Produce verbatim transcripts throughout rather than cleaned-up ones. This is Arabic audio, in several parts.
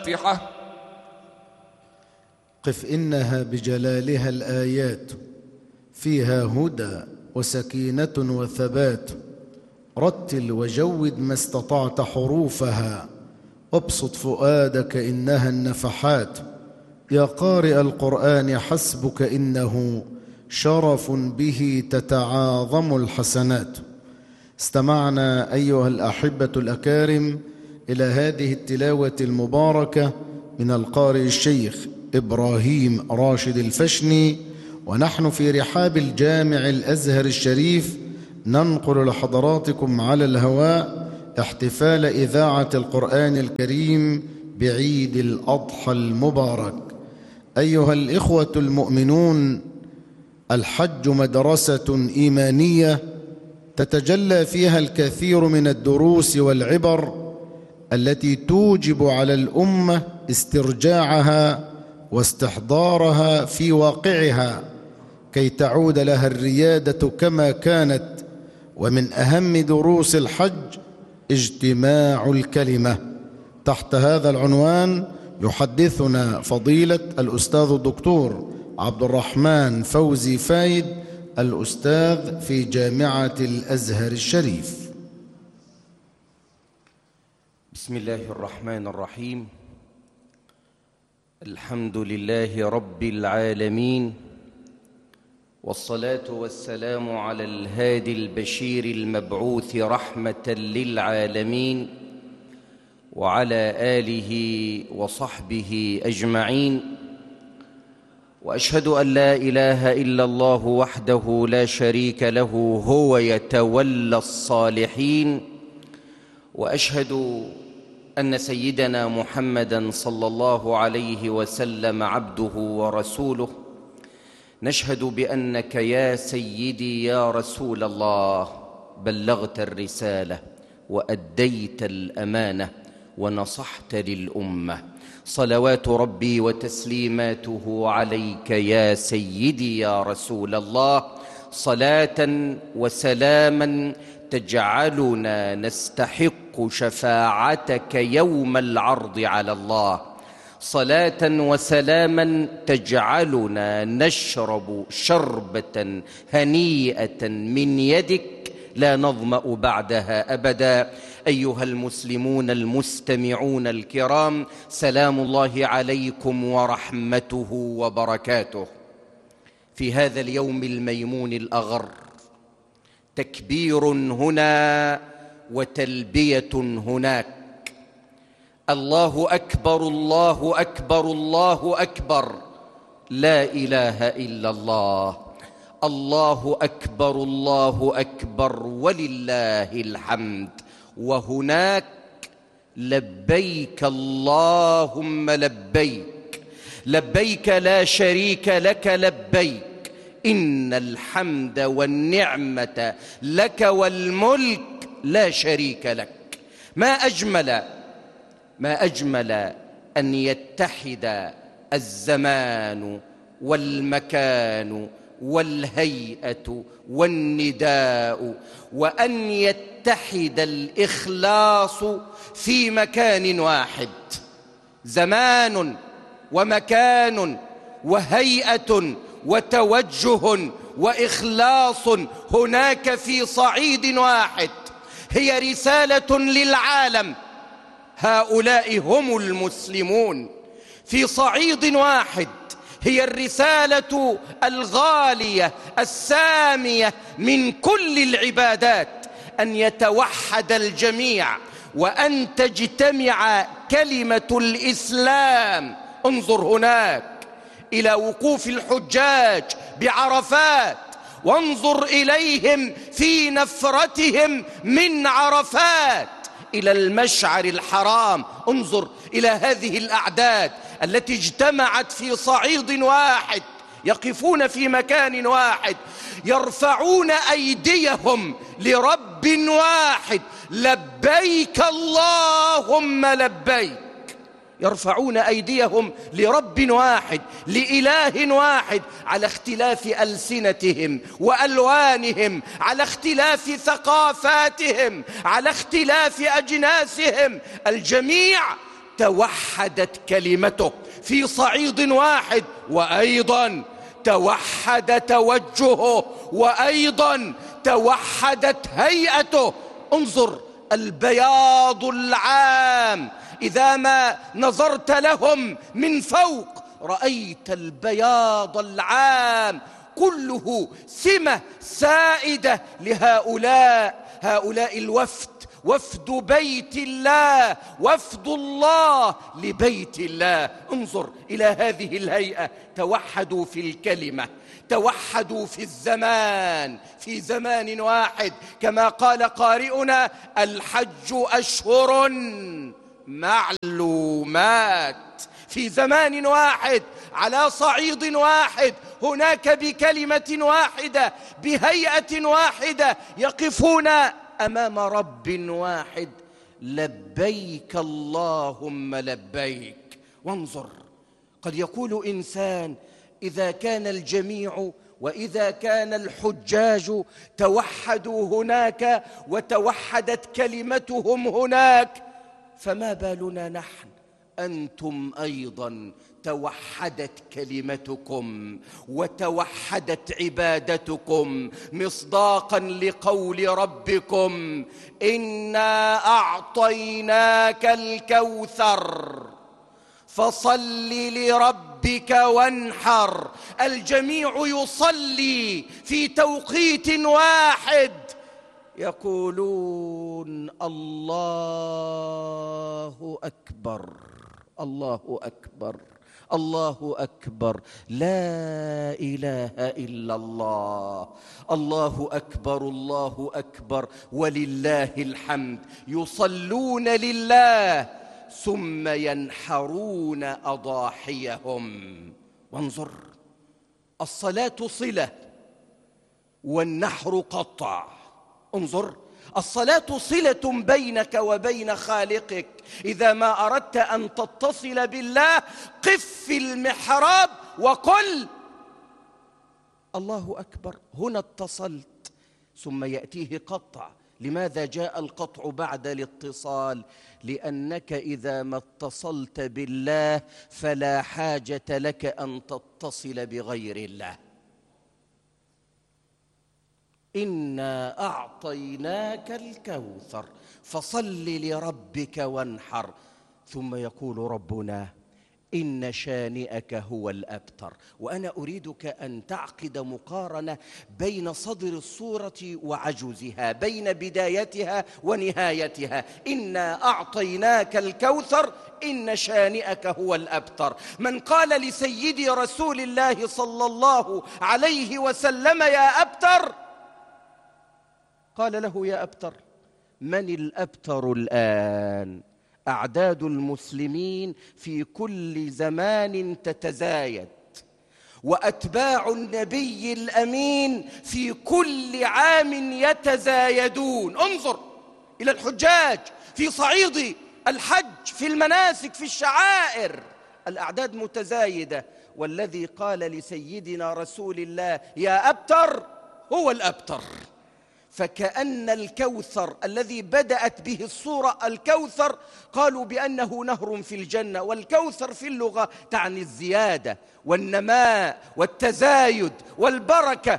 الفاتحة. قف إنها بجلالها الآيات، فيها هدى وسكينة وثبات. رتل وجود ما استطعت حروفها، وابسط فؤادك إنها النفحات. يا قارئ القرآن حسبك إنه شرف به تتعاظم الحسنات. استمعنا أيها الأحبة الأكارم إلى هذه التلاوة المباركة من القارئ الشيخ إبراهيم راشد الفشني، ونحن في رحاب الجامع الأزهر الشريف ننقل لحضراتكم على الهواء احتفال إذاعة القرآن الكريم بعيد الأضحى المبارك. أيها الإخوة المؤمنون، الحج مدرسة إيمانية تتجلى فيها الكثير من الدروس والعبر التي توجب على الأمة استرجاعها واستحضارها في واقعها كي تعود لها الريادة كما كانت. ومن أهم دروس الحج اجتماع الكلمة. تحت هذا العنوان يحدثنا فضيلة الأستاذ الدكتور عبد الرحمن فوزي فايد، الأستاذ في جامعة الأزهر الشريف. بسم الله الرحمن الرحيم. الحمد لله رب العالمين، والصلاة والسلام على الهادي البشير المبعوث رحمة للعالمين، وعلى آله وصحبه أجمعين. وأشهد أن لا إله إلا الله وحده لا شريك له، هو يتولى الصالحين. وأشهد أن سيدنا محمدًا صلى الله عليه وسلم عبده ورسوله. نشهد بأنك يا سيدي يا رسول الله بلغت الرسالة وأديت الأمانة ونصحت للأمة. صلوات ربي وتسليماته عليك يا سيدي يا رسول الله، صلاة وسلاما تجعلنا نستحق شفاعتك يوم العرض على الله، صلاة وسلاما تجعلنا نشرب شربة هنيئة من يدك لا نظمأ بعدها أبدا. أيها المسلمون المستمعون الكرام، سلام الله عليكم ورحمته وبركاته. في هذا اليوم الميمون الأغر تكبير هنا وتلبية هناك. الله أكبر الله أكبر الله أكبر، لا إله إلا الله. الله أكبر الله أكبر ولله الحمد. وهناك لبيك اللهم لبيك، لبيك لا شريك لك لبيك، إن الحمد والنعمة لك والملك لا شريك لك. ما أجمل ما أجمل أن يتحد الزمان والمكان والهيئة والنداء، وأن يتحد الإخلاص في مكان واحد. زمان ومكان وهيئة وتوجه وإخلاص هناك في صعيد واحد، هي رسالة للعالم. هؤلاء هم المسلمون. في صعيد واحد هي الرسالة الغالية السامية من كل العبادات، أن يتوحد الجميع وأن تجتمع كلمة الإسلام. انظر هناك إلى وقوف الحجاج بعرفات، وانظر إليهم في نفرتهم من عرفات إلى المشعر الحرام. انظر إلى هذه الأعداد التي اجتمعت في صعيد واحد، يقفون في مكان واحد، يرفعون أيديهم لرب واحد، لبيك اللهم لبيك. يرفعون أيديهم لرب واحد، لإله واحد، على اختلاف ألسنتهم وألوانهم، على اختلاف ثقافاتهم، على اختلاف أجناسهم، الجميع توحدت كلمته في صعيد واحد، وأيضا توحد توجهه، وأيضا توحدت هيئته. انظر البياض العام، إذا ما نظرت لهم من فوق رأيت البياض العام كله سمة سائدة لهؤلاء هؤلاء الوفد، وفد بيت الله، وفد الله لبيت الله. انظر إلى هذه الهيئة، توحدوا في الكلمة، توحدوا في الزمان، في زمان واحد، كما قال قارئنا: الحج أشهر معلومات. في زمان واحد، على صعيد واحد، هناك بكلمة واحدة، بهيئة واحدة، يقفون أمام رب واحد: لبيك اللهم لبيك. وانظر، قد يقول إنسان: إذا كان الجميع وإذا كان الحجاج توحدوا هناك وتوحدت كلمتهم هناك، فما بالنا نحن؟ أنتم أيضا توحدت كلمتكم وتوحدت عبادتكم، مصداقا لقول ربكم: إنا أعطيناك الكوثر فصل لربك وانحر. الجميع يصلي في توقيت واحد، يقولون: الله أكبر، الله أكبر، الله أكبر، لا إله إلا الله، الله أكبر، الله أكبر، ولله الحمد. يصلون لله ثم ينحرون أضاحيهم. وانظر، الصلاة صلة والنحر قطع. انظر، الصلاة صلة بينك وبين خالقك. إذا ما أردت أن تتصل بالله، قف في المحراب وقل: الله أكبر. هنا اتصلت، ثم يأتيه قطع. لماذا جاء القطع بعد الاتصال؟ لأنك إذا ما اتصلت بالله فلا حاجة لك أن تتصل بغير الله. إنا أعطيناك الكوثر فصل لربك وانحر. ثم يقول ربنا: إن شانئك هو الأبتر. وأنا أريدك أن تعقد مقارنة بين صدر السورة وعجزها، بين بدايتها ونهايتها. إنا أعطيناك الكوثر، إن شانئك هو الأبتر. من قال لسيدي رسول الله صلى الله عليه وسلم: يا أبتر، قال له: يا أبتر، من الأبتر الآن؟ أعداد المسلمين في كل زمان تتزايد، وأتباع النبي الأمين في كل عام يتزايدون. انظر إلى الحجاج في صعيد الحج، في المناسك، في الشعائر، الأعداد متزايدة. والذي قال لسيدنا رسول الله: يا أبتر، هو الأبتر. فكأن الكوثر الذي بدأت به السورة، الكوثر قالوا بأنه نهر في الجنة. والكوثر في اللغة تعني الزيادة والنماء والتزايد والبركة.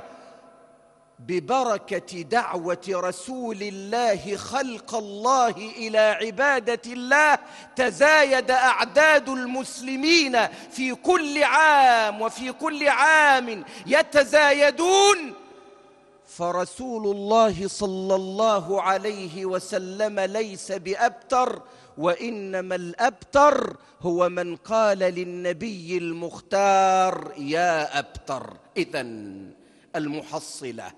ببركة دعوة رسول الله خلق الله إلى عبادة الله تزايد أعداد المسلمين في كل عام، وفي كل عام يتزايدون. فرسول الله صلى الله عليه وسلم ليس بأبتر، وإنما الأبتر هو من قال للنبي المختار: يا أبتر. إذن المحصلة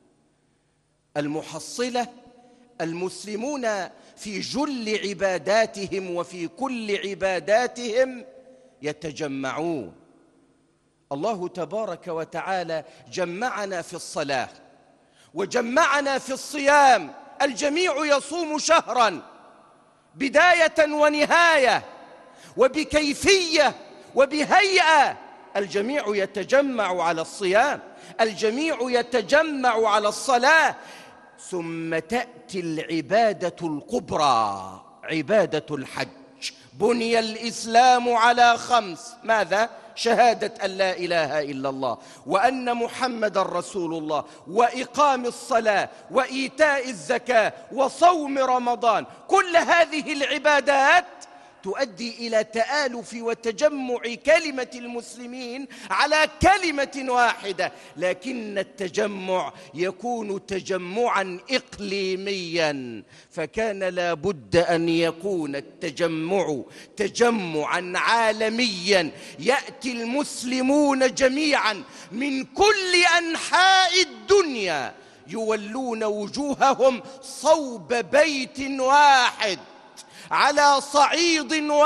المحصلة المسلمون في جل عباداتهم وفي كل عباداتهم يتجمعون. الله تبارك وتعالى جمعنا في الصلاة وجمعنا في الصيام. الجميع يصوم شهرا بداية ونهاية وبكيفية وبهيئة. الجميع يتجمع على الصيام، الجميع يتجمع على الصلاة. ثم تأتي العبادة الكبرى، عبادة الحج، بني الإسلام على خمس. ماذا؟ شهادة أن لا إله إلا الله وأن محمد رسول الله، وإقام الصلاة، وإيتاء الزكاة، وصوم رمضان. كل هذه العبادات تؤدي إلى تآلف وتجمع كلمة المسلمين على كلمة واحدة، لكن التجمع يكون تجمعا إقليميا، فكان لا بد أن يكون التجمع تجمعا عالميا، يأتي المسلمون جميعا من كل أنحاء الدنيا يولون وجوههم صوب بيت واحد على صعيد واحد